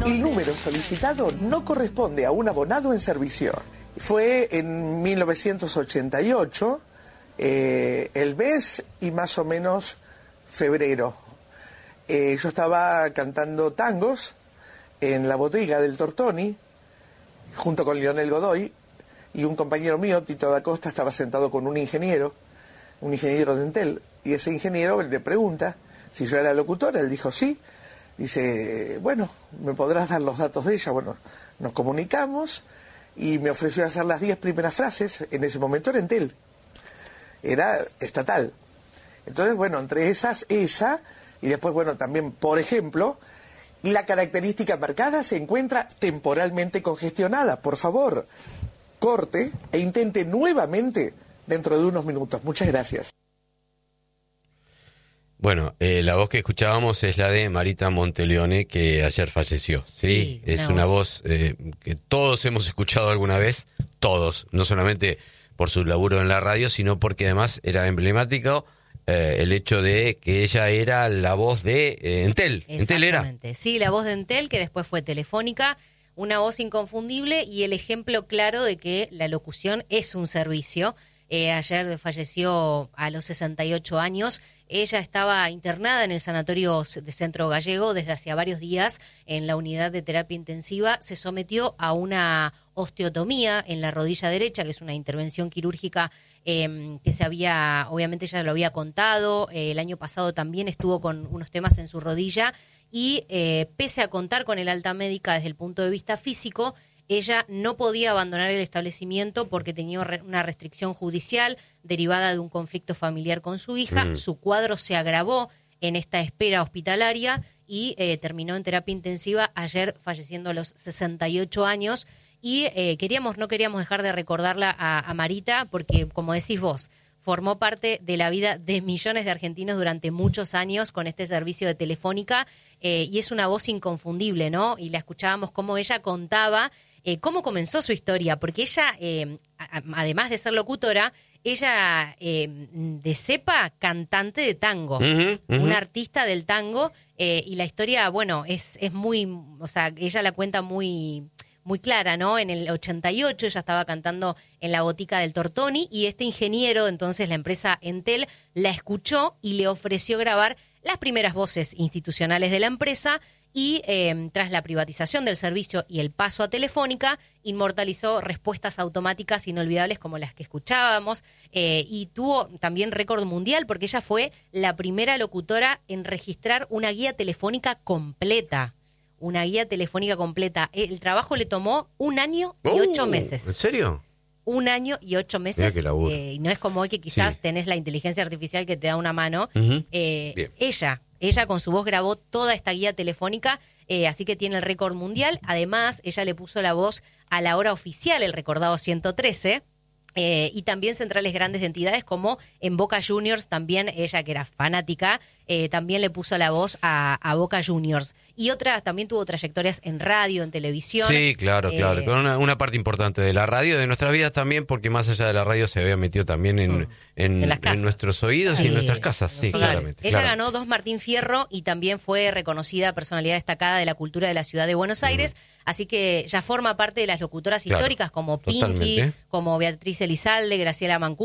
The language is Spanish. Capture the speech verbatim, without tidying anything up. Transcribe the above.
El número solicitado no corresponde a un abonado en servicio. Fue en mil novecientos ochenta y ocho, eh, el mes y más o menos febrero. Eh, yo estaba cantando tangos en la bodega del Tortoni, junto con Lionel Godoy, y un compañero mío, Tito da Costa, estaba sentado con un ingeniero, un ingeniero de Entel, y ese ingeniero le pregunta si yo era locutora. Él dijo sí. Dice, bueno, ¿me podrás dar los datos de ella? Bueno, nos comunicamos y me ofreció hacer las diez primeras frases. En ese momento era Entel, era estatal. Entonces, bueno, entre esas, esa, y después, bueno, también, por ejemplo, la característica marcada se encuentra temporalmente congestionada. Por favor, corte e intente nuevamente dentro de unos minutos. Muchas gracias. Bueno, eh, la voz que escuchábamos es la de Marita Monteleone, que ayer falleció. Sí, sí, es una, una voz, voz eh, que todos hemos escuchado alguna vez, todos, no solamente por su laburo en la radio, sino porque además era emblemático eh, el hecho de que ella era la voz de eh, Entel. Entel era. Sí, la voz de Entel, que después fue Telefónica, una voz inconfundible y el ejemplo claro de que la locución es un servicio. Eh, ayer falleció a los sesenta y ocho años. Ella estaba internada en el sanatorio de Centro Gallego desde hacía varios días en la unidad de terapia intensiva. Se sometió a una osteotomía en la rodilla derecha, que es una intervención quirúrgica eh, que se había, obviamente ya lo había contado. Eh, el año pasado también estuvo con unos temas en su rodilla y eh, pese a contar con el alta médica desde el punto de vista físico, ella no podía abandonar el establecimiento porque tenía una restricción judicial derivada de un conflicto familiar con su hija. Mm. Su cuadro se agravó en esta espera hospitalaria y eh, terminó en terapia intensiva ayer, falleciendo a los sesenta y ocho años. Y eh, queríamos, no queríamos dejar de recordarla a, a Marita porque, como decís vos, formó parte de la vida de millones de argentinos durante muchos años con este servicio de Telefónica eh, y es una voz inconfundible, ¿no? Y la escuchábamos como ella contaba Eh, cómo comenzó su historia, porque ella, eh, a, además de ser locutora, ella eh, de cepa cantante de tango, uh-huh, uh-huh. una artista del tango, eh, y la historia, bueno, es, es muy, o sea, ella la cuenta muy, muy clara, ¿no? En el ochenta y ocho ella estaba cantando en la botica del Tortoni y este ingeniero, entonces la empresa Entel, la escuchó y le ofreció grabar las primeras voces institucionales de la empresa. Y eh, tras la privatización del servicio y el paso a Telefónica, inmortalizó respuestas automáticas inolvidables como las que escuchábamos eh, y tuvo también récord mundial porque ella fue la primera locutora en registrar una guía telefónica completa. Una guía telefónica completa. El trabajo le tomó un año y oh, ocho meses. ¿En serio? Un año y ocho meses. Eh, y no es como hoy que quizás sí. tenés la inteligencia artificial que te da una mano. Uh-huh. Eh, ella... Ella con su voz grabó toda esta guía telefónica, eh, así que tiene el récord mundial. Además, ella le puso la voz a la hora oficial, el recordado ciento trece, eh, y también centrales grandes de entidades como en Boca Juniors, también ella que era fanática, eh, también le puso la voz a, a Boca Juniors. Y otra, también tuvo trayectorias en radio, en televisión. Sí, claro, eh, claro. Pero una, una parte importante de la radio, de nuestras vidas también, porque más allá de la radio se había metido también en, mm. en, en, en nuestros oídos sí. y en nuestras casas. Sí, sí. claramente. Ella claramente. ganó dos Martín Fierro y también fue reconocida personalidad destacada de la cultura de la ciudad de Buenos Aires. Mm. Así que ya forma parte de las locutoras claro, históricas como Pinky, totalmente. como Beatriz Elizalde, Graciela Mancuso.